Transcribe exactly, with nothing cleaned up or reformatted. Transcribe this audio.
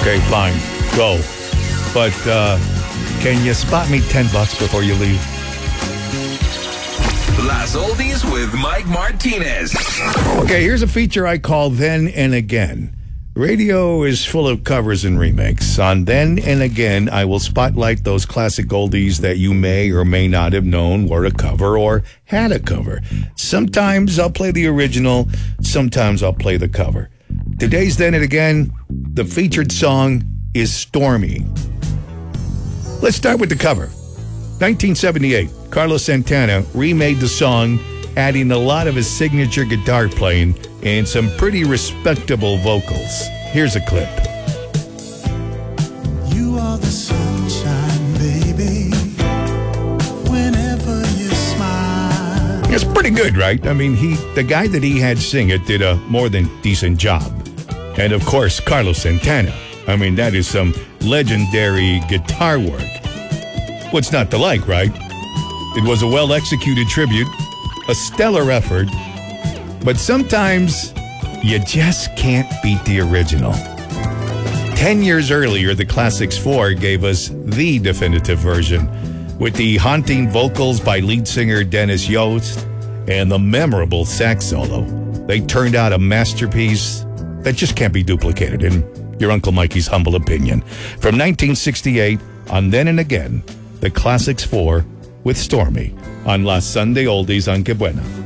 Okay, fine. Go. But uh, can you spot me ten bucks before you leave? Las Oldies with Mike Martinez. Okay, here's a feature I call Then and Again. Radio is full of covers and remakes. On Then and Again, I will spotlight those classic oldies that you may or may not have known were a cover or had a cover. Sometimes I'll play the original, sometimes I'll play the cover. Today's Then and Again, the featured song is Stormy. Let's start with the cover. nineteen seventy-eight, Carlos Santana remade the song, adding a lot of his signature guitar playing and some pretty respectable vocals. Here's a clip. You are the sunshine, baby, whenever you smile. It's pretty good, right? I mean, he, the guy that he had sing it did a more than decent job. And of course, Carlos Santana. I mean, that is some legendary guitar work. What's not to like, right? It was a well-executed tribute, a stellar effort, but sometimes you just can't beat the original. Ten years earlier, the Classics four gave us the definitive version, with the haunting vocals by lead singer Dennis Yost and the memorable sax solo. They turned out a masterpiece that just can't be duplicated, in your Uncle Mikey's humble opinion. From nineteen sixty-eight, on Then and Again, the Classics four with Stormy on Las Sunday Oldies on Que Buena.